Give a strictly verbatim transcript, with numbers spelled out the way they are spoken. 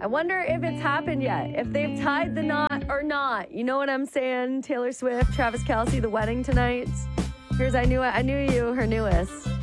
I wonder if it's happened yet, if they've tied the knot or not. You know what I'm saying? Taylor Swift, Travis Kelce, the wedding tonight. Here's I Knew It, I Knew You, her newest.